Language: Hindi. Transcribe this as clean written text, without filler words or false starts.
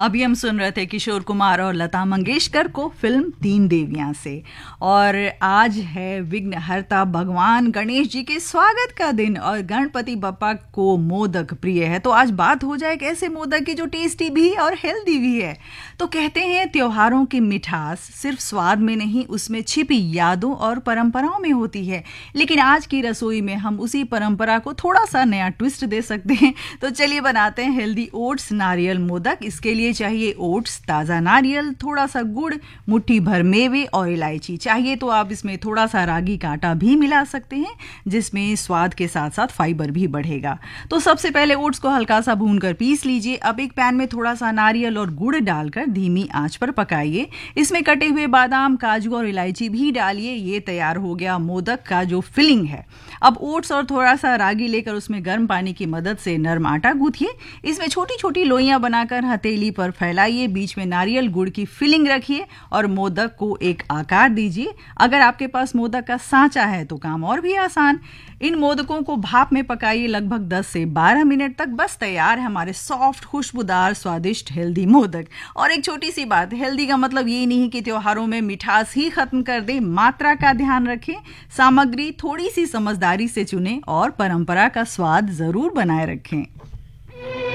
अभी हम सुन रहे थे किशोर कुमार और लता मंगेशकर को फिल्म तीन देवियां से। और आज है विघ्नहर्ता भगवान गणेश जी के स्वागत का दिन और गणपति बप्पा को मोदक प्रिय है। तो आज बात हो जाए कैसे मोदक की जो टेस्टी भी और हेल्दी भी है। तो कहते हैं त्योहारों की मिठास सिर्फ स्वाद में नहीं, उसमें छिपी यादों और परंपराओं में होती है। लेकिन आज की रसोई में हम उसी परंपरा को थोड़ा सा नया ट्विस्ट दे सकते हैं। तो चलिए बनाते हैं हेल्दी ओट्स नारियल मोदक। इसके लिए चाहिए ओट्स, ताज़ा नारियल, थोड़ा सा गुड़, मुट्ठी भर मेवे और इलायची। चाहिए तो आप इसमें थोड़ा सा रागी का आटा भी मिला सकते हैं, जिसमें स्वाद के साथ साथ फाइबर भी बढ़ेगा। तो सबसे पहले ओट्स को हल्का सा भूनकर पीस लीजिए। अब एक पैन में थोड़ा सा नारियल और गुड़ डालकर धीमी आंच पर पकाइए। इसमें कटे हुए बादाम, काजू और इलायची भी डालिए। ये तैयार हो गया मोदक का जो फिलिंग है। अब ओट्स और थोड़ा सा रागी लेकर उसमें गर्म पानी की मदद से नरम आटा गूंथिए। इसमें छोटी छोटी लोइयां बनाकर हथेली पर फैलाइए। बीच में नारियल गुड़ की फिलिंग रखिए और मोदक को एक आकार दीजिए। अगर आपके पास मोदक का सांचा है तो काम और भी आसान। इन मोदकों को भाप में पकाइए लगभग 10 से 12 मिनट तक। बस तैयार है हमारे सॉफ्ट, खुशबूदार, स्वादिष्ट हेल्दी मोदक। और एक छोटी सी बात, हेल्दी का मतलब ये नहीं कि त्योहारों में मिठास ही खत्म कर दें। मात्रा का ध्यान रखें, सामग्री थोड़ी सी समझदारी से चुनें और परंपरा का स्वाद जरूर बनाए रखें।